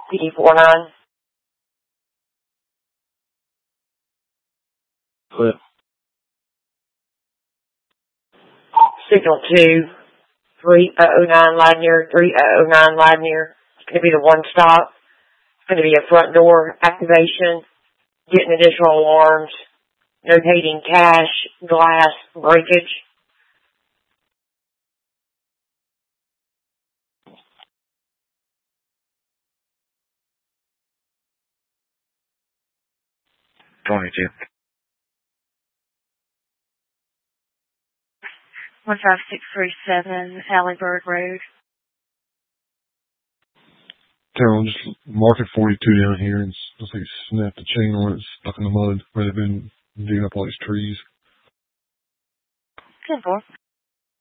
PD49. Clip. Signal 2, 3009 Ladnier, 3009 Ladnier. It's going to be the one stop. It's going to be a front door activation, getting additional alarms, notating cash, glass, breakage. $22. 15637 Allenburg Road. Carol, just mark it 42 down here and looks like snap the chain on it, stuck in the mud where they've been digging up all these trees. 10-4.